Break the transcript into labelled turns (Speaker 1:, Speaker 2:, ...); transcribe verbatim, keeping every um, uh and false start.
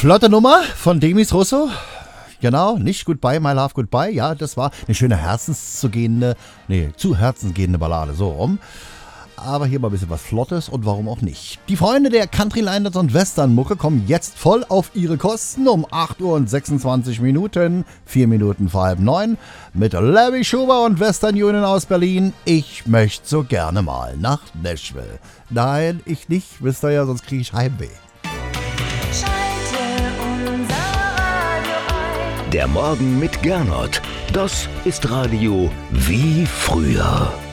Speaker 1: Flotte Nummer von Demis Russo. Genau, nicht Goodbye, My Love, Goodbye. Ja, das war eine schöne herzenszugehende, nee, zu herzensgehende Ballade, so rum. Aber hier mal ein bisschen was Flottes und warum auch nicht. Die Freunde der Country-Liners und Western-Mucke kommen jetzt voll auf ihre Kosten um acht Uhr und sechsundzwanzig Minuten, vier Minuten vor halb neun, mit Larry Schuber und Western Union aus Berlin. Ich möchte so gerne mal nach Nashville. Nein, ich nicht, wisst ihr ja, sonst kriege ich Heimweh.
Speaker 2: Der Morgen mit Gernot, das ist Radio wie früher.